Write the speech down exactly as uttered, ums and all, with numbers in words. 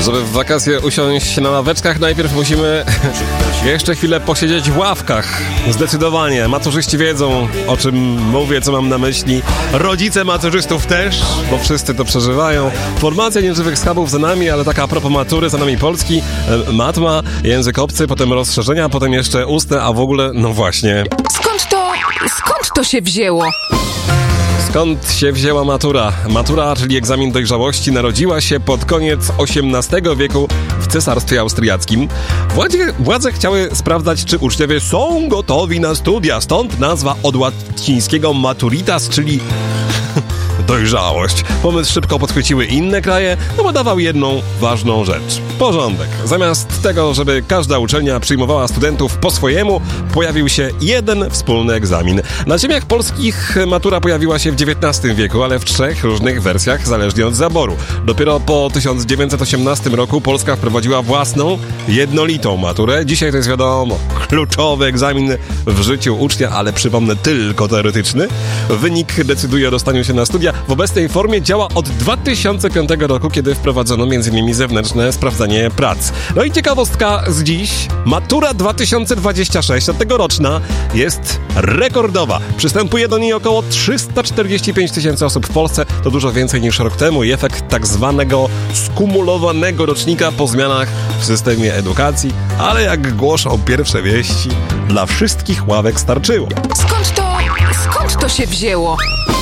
Żeby w wakacje usiąść na ławeczkach, najpierw musimy jeszcze chwilę posiedzieć w ławkach. Zdecydowanie. Maturzyści wiedzą, o czym mówię, co mam na myśli. Rodzice maturzystów też, bo wszyscy to przeżywają. Formacja nieżywych schabów za nami, ale taka a propos matury, za nami polski, matma, język obcy, potem rozszerzenia, potem jeszcze ustne, a w ogóle, no właśnie. Skąd to, skąd to się wzięło? Skąd się wzięła matura? Matura, czyli egzamin dojrzałości, narodziła się pod koniec osiemnastego wieku w Cesarstwie Austriackim. Władze, władze chciały sprawdzać, czy uczniowie są gotowi na studia, stąd nazwa od łacińskiego maturitas, czyli dojrzałość. Pomysł szybko podchwyciły inne kraje, no bo dawał jedną ważną rzecz. Porządek. Zamiast tego, żeby każda uczelnia przyjmowała studentów po swojemu, pojawił się jeden wspólny egzamin. Na ziemiach polskich matura pojawiła się w dziewiętnastym wieku, ale w trzech różnych wersjach, zależnie od zaboru. Dopiero po tysiąc dziewięćset osiemnastym roku Polska wprowadziła własną, jednolitą maturę. Dzisiaj to jest, wiadomo, kluczowy egzamin w życiu ucznia, ale przypomnę, tylko teoretyczny. Wynik decyduje o dostaniu się na studia. W obecnej formie działa od dwa tysiące piątego roku, kiedy wprowadzono między innymi zewnętrzne sprawdzanie prac. No i ciekawostka z dziś. Matura dwa tysiące dwudziesta szósty, tegoroczna, jest rekordowa. Przystępuje do niej około trzysta czterdzieści pięć tysięcy osób w Polsce. To dużo więcej niż rok temu i efekt tak zwanego skumulowanego rocznika po zmianach w systemie edukacji. Ale jak głoszą pierwsze wieści, dla wszystkich ławek starczyło. Skąd to, skąd to się wzięło?